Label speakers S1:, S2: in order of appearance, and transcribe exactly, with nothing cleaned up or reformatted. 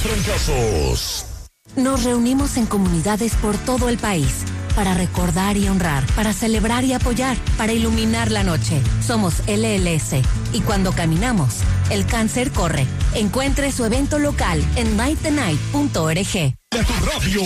S1: trancazos.
S2: Nos reunimos en comunidades por todo el país para recordar y honrar, para celebrar y apoyar, para iluminar la noche. Somos L L S y cuando caminamos, el cáncer corre. Encuentre su evento local en night the night punto org.
S1: De tu radio